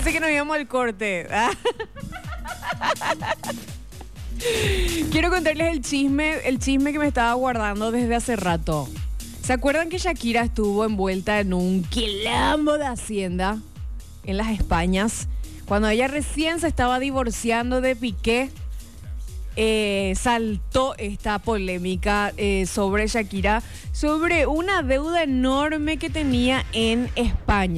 Pensé que nos íbamos al corte. Quiero contarles el chisme que me estaba guardando desde hace rato. ¿Se acuerdan que Shakira estuvo envuelta en un quilombo de Hacienda en las Españas? Cuando ella recién se estaba divorciando de Piqué, saltó esta polémica sobre Shakira, sobre una deuda enorme que tenía en España.